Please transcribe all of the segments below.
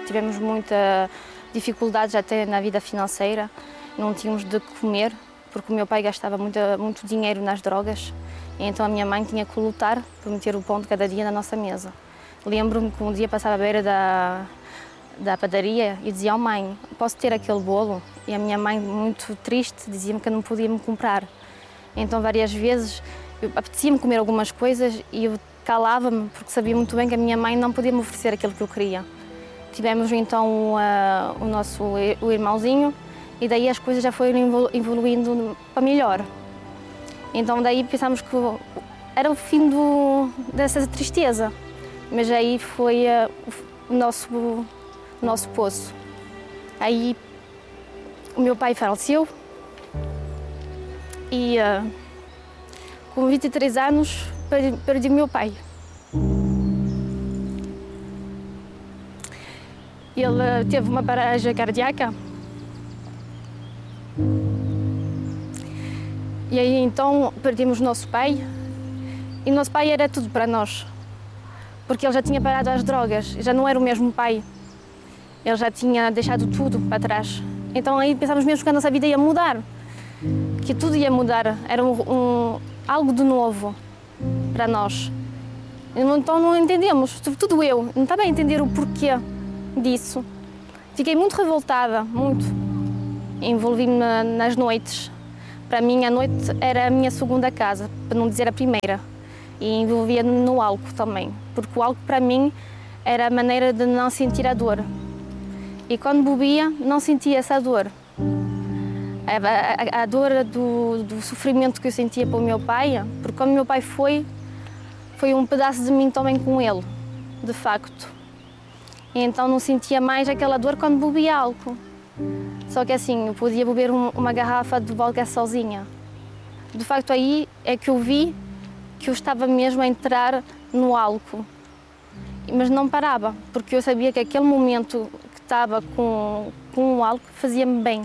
Tivemos muita dificuldades até na vida financeira, não tínhamos de comer, porque o meu pai gastava muito dinheiro nas drogas, e então a minha mãe tinha que lutar por meter o pão de cada dia na nossa mesa. Lembro-me que um dia passava à beira da padaria e dizia: "Oh mãe, posso ter aquele bolo?" E a minha mãe, muito triste, dizia-me que não podia me comprar. Então várias vezes apetecia-me comer algumas coisas e eu calava-me, porque sabia muito bem que a minha mãe não podia me oferecer aquilo que eu queria. Tivemos então o irmãozinho, e daí as coisas já foram evoluindo para melhor. Então daí pensámos que era o fim dessa tristeza, mas aí foi o nosso poço. Aí o meu pai faleceu e com 23 anos perdi o meu pai. Ele teve uma paragem cardíaca. E aí então perdemos o nosso pai. E o nosso pai era tudo para nós, porque ele já tinha parado as drogas, já não era o mesmo pai. Ele já tinha deixado tudo para trás. Então aí pensámos mesmo que a nossa vida ia mudar, que tudo ia mudar, era algo de novo para nós. Então não entendemos, sobretudo eu, não estava a entender o porquê disso. Fiquei muito revoltada, muito. Envolvi-me nas noites. Para mim, a noite era a minha segunda casa, para não dizer a primeira. E envolvia-me no álcool também, porque o álcool para mim era a maneira de não sentir a dor. E quando bebia, não sentia essa dor. A dor do sofrimento que eu sentia pelo meu pai, porque quando o meu pai foi um pedaço de mim também com ele, de facto. E então não sentia mais aquela dor quando bebia álcool. Só que assim, eu podia beber uma garrafa de vodka sozinha. De facto, aí é que eu vi que eu estava mesmo a entrar no álcool. Mas não parava, porque eu sabia que aquele momento que estava com o álcool fazia-me bem.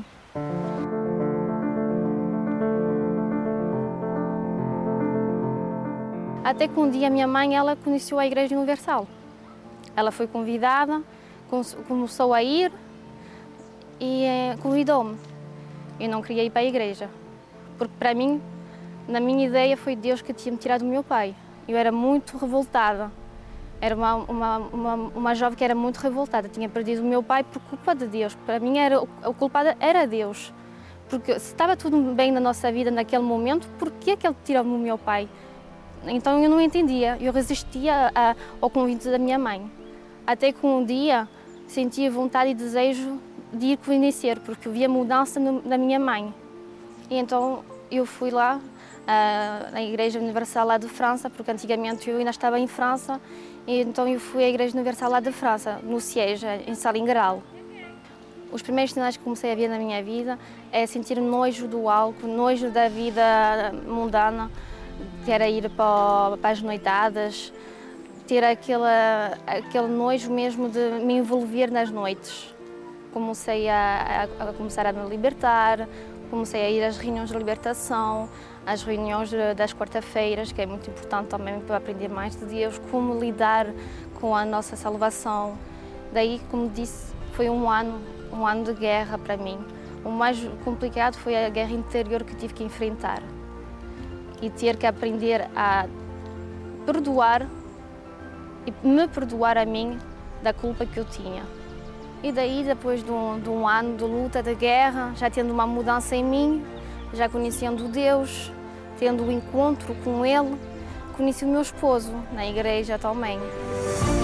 Até que um dia a minha mãe, ela conheceu a Igreja Universal. Ela foi convidada, começou a ir e convidou-me. Eu não queria ir para a igreja, porque para mim, na minha ideia, foi Deus que tinha me tirado o meu pai. Eu era muito revoltada. Era uma jovem que era muito revoltada. Tinha perdido o meu pai por culpa de Deus. Para mim, o culpado era Deus. Porque se estava tudo bem na nossa vida naquele momento, por que ele tirou-me o meu pai? Então eu não entendia. Eu resistia ao convite da minha mãe. Até que um dia sentia vontade e desejo de ir conhecer, porque eu via mudança na minha mãe. E então eu fui lá, na Igreja Universal lá de França, porque antigamente eu ainda estava em França, e então eu fui à Igreja Universal lá de França, no Siège, em Salingrau. Os primeiros sinais que comecei a ver na minha vida é sentir nojo do álcool, nojo da vida mundana, que era ir para as noitadas, ter aquele nojo mesmo de me envolver nas noites. Comecei a começar a me libertar, comecei a ir às reuniões de libertação, às reuniões das quarta-feiras, que é muito importante também para aprender mais de Deus, como lidar com a nossa salvação. Daí, como disse, foi um ano de guerra para mim. O mais complicado foi a guerra interior que tive que enfrentar e ter que aprender a perdoar e me perdoar a mim da culpa que eu tinha. E daí, depois de um ano de luta, de guerra, já tendo uma mudança em mim, já conhecendo Deus, tendo o encontro com Ele, conheci o meu esposo na igreja também.